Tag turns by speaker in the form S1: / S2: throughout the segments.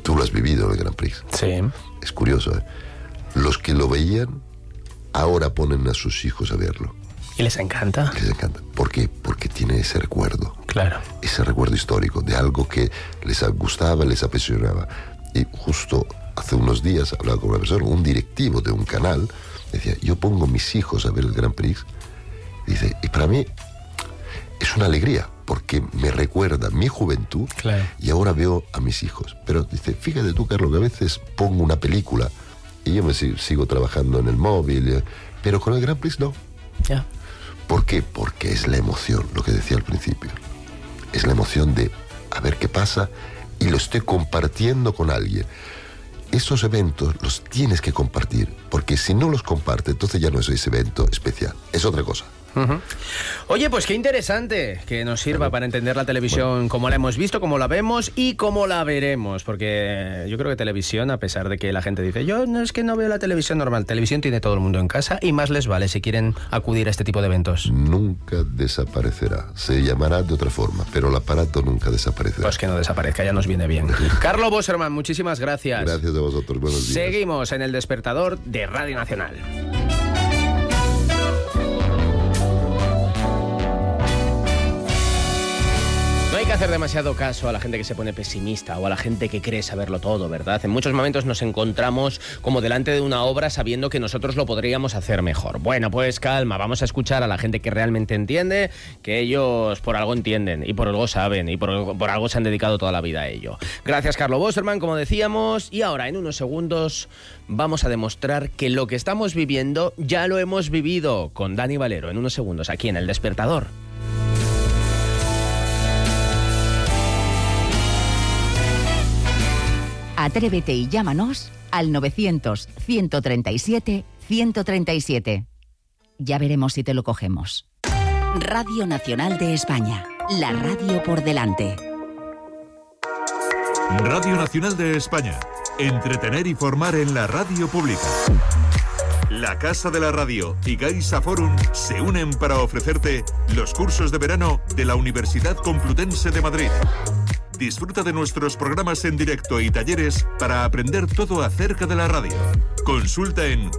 S1: tú lo has vivido, el Grand Prix.
S2: Sí.
S1: Es curioso, ¿eh? Los que lo veían ahora ponen a sus hijos a verlo.
S2: ¿Y les encanta?
S1: Les encanta. ¿Por qué? Porque tiene ese recuerdo.
S2: Claro.
S1: Ese recuerdo histórico de algo que les gustaba, les apasionaba. Y justo hace unos días hablaba con una persona, un directivo de un canal, decía, yo pongo a mis hijos a ver el Grand Prix. Dice, y para mí es una alegría, porque me recuerda mi juventud,
S2: claro,
S1: y ahora veo a mis hijos. Pero dice, fíjate tú, Carlos, que a veces pongo una película y yo me sigo trabajando en el móvil, pero con el Grand Prix no.
S2: Ya.
S1: ¿Por qué? Porque es la emoción, lo que decía al principio. Es la emoción de a ver qué pasa y lo estoy compartiendo con alguien. Esos eventos los tienes que compartir, porque si no los compartes, entonces ya no es ese evento especial, es otra cosa.
S2: Uh-huh. Oye, pues qué interesante que nos sirva para entender la televisión como la hemos visto, como la vemos y como la veremos, porque yo creo que televisión, a pesar de que la gente dice, yo no es que no veo la televisión normal, televisión tiene todo el mundo en casa y más les vale si quieren acudir a este tipo de eventos.
S1: Nunca desaparecerá, se llamará de otra forma, pero el aparato nunca desaparecerá.
S2: Pues que no desaparezca, ya nos viene bien. Carlos Boserman, muchísimas gracias.
S1: Gracias a vosotros, buenos días.
S2: Seguimos en El Despertador de Radio Nacional. No hay que hacer demasiado caso a la gente que se pone pesimista o a la gente que cree saberlo todo, ¿verdad? En muchos momentos nos encontramos como delante de una obra sabiendo que nosotros lo podríamos hacer mejor. Bueno, pues calma, vamos a escuchar a la gente que realmente entiende, que ellos por algo entienden y por algo saben y por algo se han dedicado toda la vida a ello. Gracias, Carlos Boserman, como decíamos, y ahora en unos segundos vamos a demostrar que lo que estamos viviendo ya lo hemos vivido con Dani Valero en unos segundos aquí en El Despertador.
S3: Atrévete y llámanos al 900-137-137. Ya veremos si te lo cogemos. Radio Nacional de España. La radio por delante.
S4: Radio Nacional de España. Entretener y formar en la radio pública. La Casa de la Radio y Gaisa Forum se unen para ofrecerte los cursos de verano de la Universidad Complutense de Madrid. Disfruta de nuestros programas en directo y talleres para aprender todo acerca de la radio. Consulta en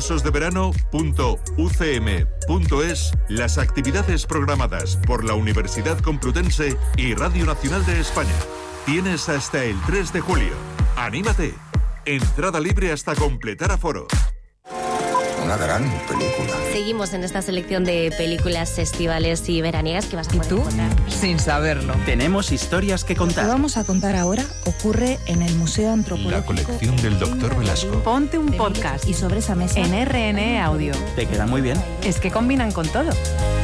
S4: cursosdeverano.ucm.es las actividades programadas por la Universidad Complutense y Radio Nacional de España. Tienes hasta el 3 de julio. ¡Anímate! Entrada libre hasta completar aforo.
S5: Una gran película.
S6: Seguimos en esta selección de películas estivales y veraniegas que vas a poder
S7: ¿Y tú?
S6: encontrar.
S7: Sin saberlo.
S8: Tenemos historias que
S9: Lo que
S8: contar.
S9: vamos a contar ahora ocurre en el Museo Antropológico.
S4: La colección del Dr. Velasco.
S7: Ponte un podcast
S9: Y sobre esa mesa
S7: en RNE Audio.
S8: Te quedan muy bien.
S7: Es que combinan con todo.